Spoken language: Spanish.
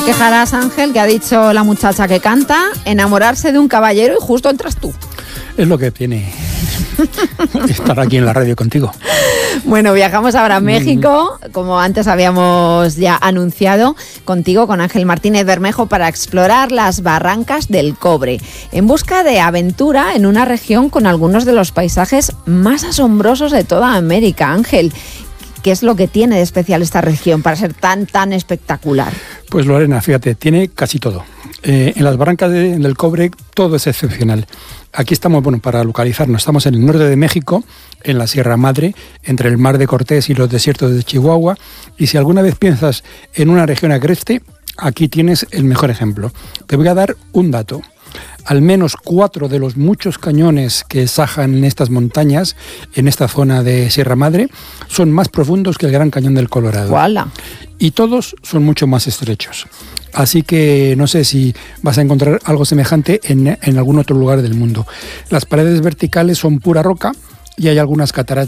Quejarás, Ángel, que ha dicho la muchacha que canta, enamorarse de un caballero y justo entras tú. Es lo que tiene estar aquí en la radio contigo. Bueno, viajamos ahora a México, como antes habíamos ya anunciado, contigo, con Ángel Martínez Bermejo, para explorar las barrancas del Cobre, en busca de aventura en una región con algunos de los paisajes más asombrosos de toda América. Ángel, ¿qué es lo que tiene de especial esta región para ser tan espectacular? Pues Lorena, fíjate, tiene casi todo. En las barrancas del Cobre todo es excepcional. Aquí estamos, para localizarnos, estamos en el norte de México, en la Sierra Madre, entre el Mar de Cortés y los desiertos de Chihuahua. Y si alguna vez piensas en una región agreste, aquí tienes el mejor ejemplo. Te voy a dar un dato. Al menos 4 de los muchos cañones que sajan en estas montañas, en esta zona de Sierra Madre, son más profundos que el Gran Cañón del Colorado. ¡Guala! Y todos son mucho más estrechos. Así que no sé si vas a encontrar algo semejante en algún otro lugar del mundo. Las paredes verticales son pura roca y hay algunas cataratas